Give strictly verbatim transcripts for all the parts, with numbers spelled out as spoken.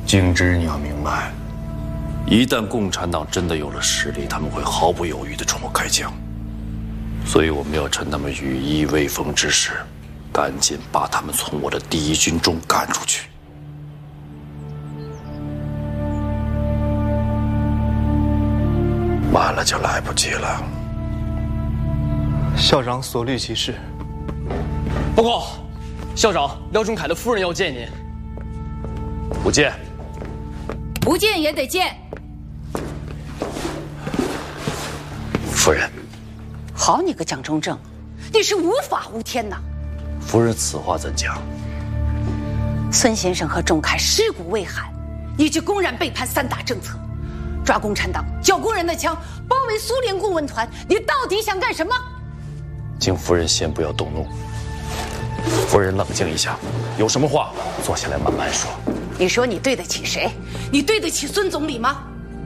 景之，你要明白， 一旦共产党真的有了实力，他们会毫不犹豫地冲我开枪。所以我们要趁他们羽翼未丰之时，赶紧把他们从我的第一军中赶出去。晚了就来不及了。 校长所虑其事。 报告，校长，廖仲恺的夫人要见您。 不见。 不见也得见。 夫人。 好你个蒋中正，你是无法无天呐！ 夫人此话怎讲？ 孙先生和仲恺尸骨未寒，你却公然背叛三大政策，抓共产党，缴工人的枪，包围苏联顾问团，你到底想干什么？ 请夫人先不要动怒。夫人冷静一下，有什么话坐下来慢慢说。 你说你对得起谁？你对得起孙总理吗？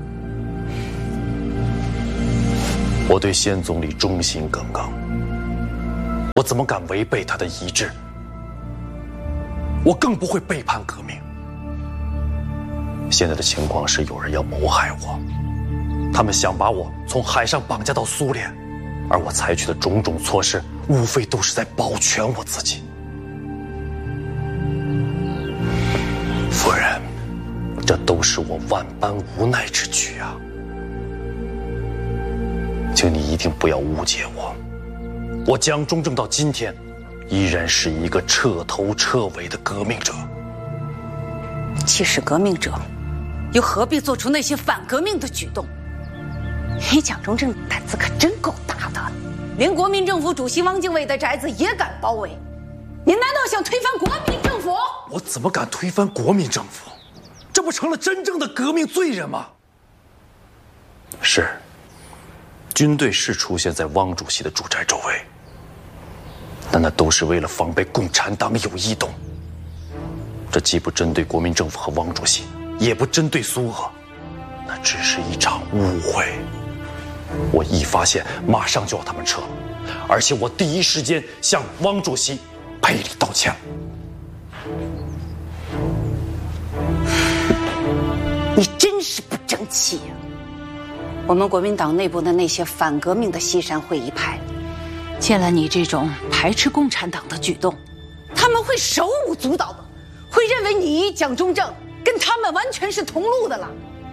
我对先总理忠心耿耿，我怎么敢违背他的遗志？我更不会背叛革命。现在的情况是有人要谋害我，他们想把我从海上绑架到苏联，而我采取的种种措施，无非都是在保全我自己。夫人，这都是我万般无奈之举啊！请你一定不要误解我，我蒋中正到今天，依然是一个彻头彻尾的革命者。 既是革命者，又何必做出那些反革命的举动？你蒋中正胆子可真够大的，连国民政府主席汪精卫的宅子也敢包围。你难道想推翻国民政府？ 我怎么敢推翻国民政府？这不成了真正的革命罪人吗？是。军队是出现在汪主席的住宅周围，但那都是为了防备共产党有异动。这既不针对国民政府和汪主席，也不针对苏俄，那只是一场误会。我一发现，马上就要他们撤，而且我第一时间向汪主席赔礼道歉。 你真是不争气呀！我们国民党内部的那些反革命的西山会议派，见了你这种排斥共产党的举动，他们会手舞足蹈的，会认为你蒋中正跟他们完全是同路的了。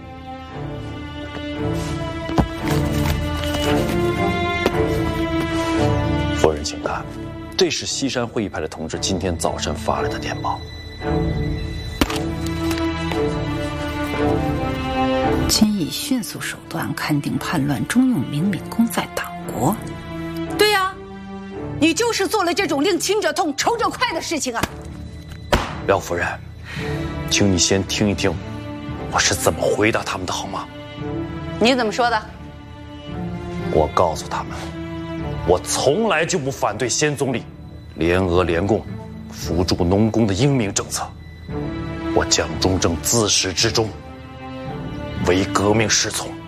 夫人，请看，这是西山会议派的同志今天早晨发来的电报。 今以迅速手段勘定叛乱中用明敏功在党国。 对呀、啊，你就是做了这种令亲者痛、仇者快的事情啊！ 廖夫人，请你先听一听，我是怎么回答他们的好吗？ 你怎么说的？ 我告诉他们，我从来就不反对先总理联俄联共、扶助农工的英明政策。我蒋中正自始至终为革命是从。